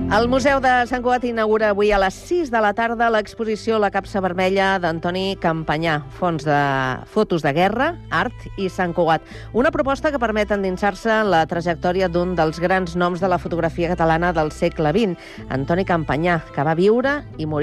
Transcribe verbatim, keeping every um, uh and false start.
El Museu de Sant Cugat inaugura avui a les sis de la tarda l'exposició La capsa vermella d'Antoni Campanyà, fons de fotos de guerra, art i Sant Cugat. Una proposta que permet endinsar-se en la trajectòria d'un dels grans noms de la fotografia catalana del segle vint, Antoni Campanyà, que va viure i morir